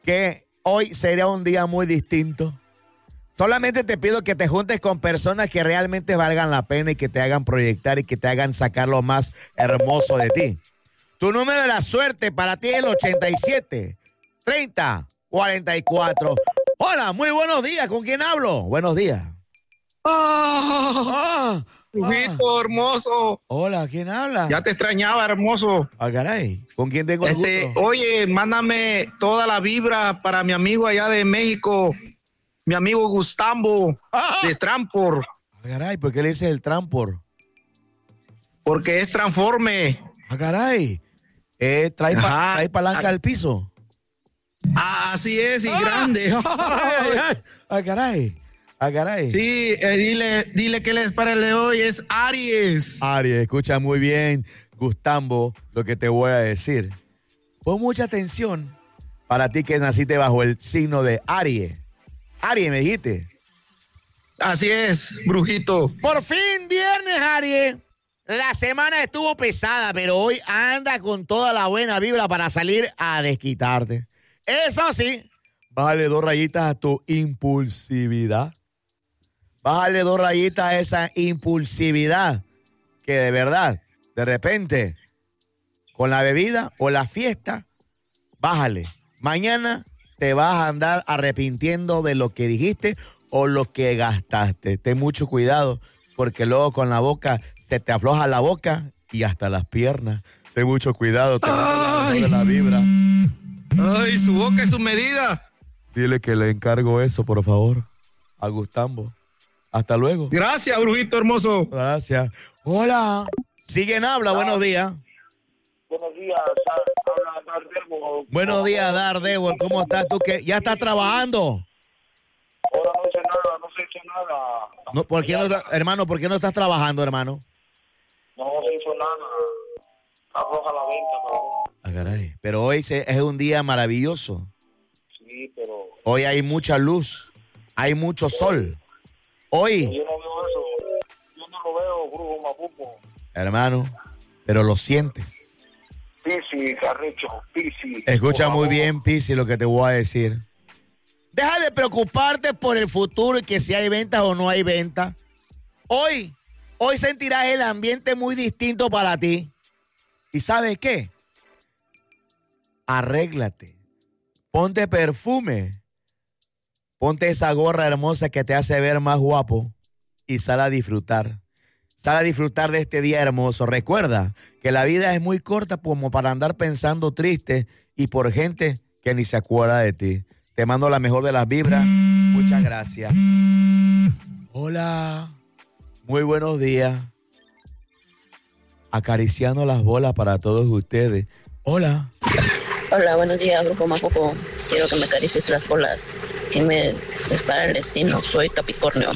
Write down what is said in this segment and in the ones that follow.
que hoy sería un día muy distinto. Solamente te pido que te juntes con personas que realmente valgan la pena y que te hagan proyectar y que te hagan sacar lo más hermoso de ti. Tu número de la suerte para ti es el 87 30 44. Hola, muy buenos días. ¿Con quién hablo? Buenos días. Brujito, hermoso. Hola, ¿quién habla? Ya te extrañaba, hermoso. Caray, ¿con quién tengo el gusto? Oye, mándame toda la vibra para mi amigo allá de México, mi amigo Gustavo de Trampor. Caray, ¿por qué le dices el Trampor? Porque es transforme. Caray, trae palanca al piso. Así es, y grande. Caray. Sí, dile que les para el de hoy es Aries. Aries, escucha muy bien, Gustavo, lo que te voy a decir. Pon mucha atención para ti que naciste bajo el signo de Aries. Aries, me dijiste. Así es, brujito. Por fin, viernes, Aries. La semana estuvo pesada, pero hoy anda con toda la buena vibra para salir a desquitarte. Eso sí, bájale 2 rayitas a tu impulsividad. Bájale 2 rayitas a esa impulsividad que de verdad, de repente, con la bebida o la fiesta, bájale. Mañana te vas a andar arrepintiendo de lo que dijiste o lo que gastaste. Ten mucho cuidado porque luego con la boca se te afloja la boca y hasta las piernas. Ten mucho cuidado, te va a la vibra. Ay, su boca es su medida. Dile que le encargo eso, por favor, a Gustavo. Hasta luego. Gracias, brujito hermoso. Gracias. Hola. Siguen habla, buenos días. Buenos días, habla Daredevil. Buenos días, Daredevil. ¿Cómo estás tú? ¿Ya estás trabajando? Ahora no se hizo nada. No, ¿por qué hermano, por qué no estás trabajando, hermano? No se hizo nada. Arroja la venta, Caray. Pero hoy es un día maravilloso. Sí, pero... Hoy hay mucha luz, hay mucho sol. Hoy... Yo no veo eso. Yo no lo veo, brujo mapupo. Hermano, pero lo sientes. Pisi, Carricho, Pisi. Escucha muy bien, Pisi, lo que te voy a decir. Deja de preocuparte por el futuro y que si hay ventas o no hay ventas. Hoy sentirás el ambiente muy distinto para ti. ¿Y sabes qué? Arréglate. Ponte perfume. Ponte esa gorra hermosa que te hace ver más guapo y sal a disfrutar. Sal a disfrutar de este día hermoso. Recuerda que la vida es muy corta como para andar pensando triste y por gente que ni se acuerda de ti. Te mando la mejor de las vibras. Muchas gracias. Hola. Muy buenos días. Acariciando las bolas para todos ustedes. Hola. Hola, buenos días, Grupo Mapopo. Quiero que me acaricies las bolas que me dispara el destino. Soy Capricornio.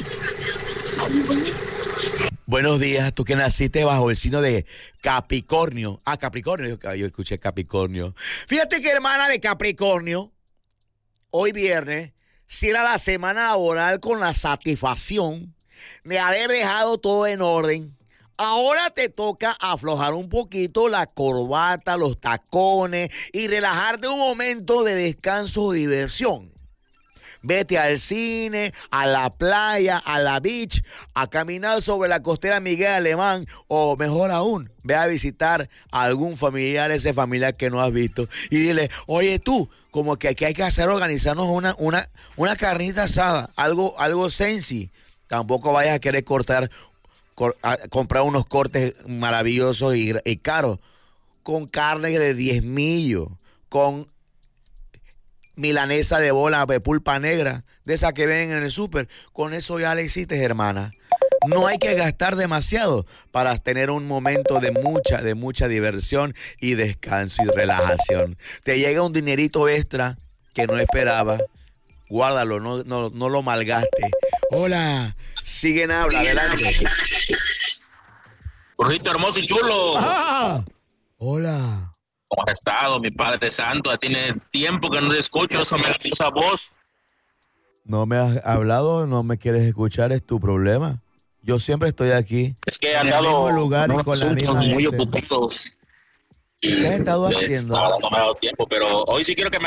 Buenos días, tú que naciste bajo el signo de Capricornio. Capricornio, yo escuché Capricornio. Fíjate que, hermana de Capricornio, hoy viernes, cierra la semana laboral con la satisfacción de haber dejado todo en orden. Ahora te toca aflojar un poquito la corbata, los tacones y relajarte un momento de descanso o diversión. Vete al cine, a la playa, a la beach, a caminar sobre la costera Miguel Alemán o mejor aún, ve a visitar a algún familiar, ese familiar que no has visto y dile, oye tú, como que aquí hay que hacer organizarnos una carnita asada, algo sensi. Tampoco vayas a querer comprar unos cortes maravillosos y caros, con carne de diezmillo, con milanesa de bola de pulpa negra, de esa que ven en el súper. Con eso ya le hiciste, hermana. No hay que gastar demasiado para tener un momento de mucha diversión y descanso y relajación. Te llega un dinerito extra que no esperaba. Guárdalo, no lo malgaste. Hola, siguen habla, adelante. Burrito hermoso y chulo. Hola. ¿Cómo has estado, mi Padre Santo? Tiene tiempo que no te escucho esa maravillosa voz. No me has hablado, no me quieres escuchar, es tu problema. Yo siempre estoy aquí. Es que he andado en el mismo lugar y con la misma muy gente. ocupados. ¿Qué has estado haciendo? No me ha dado tiempo, pero hoy sí quiero que me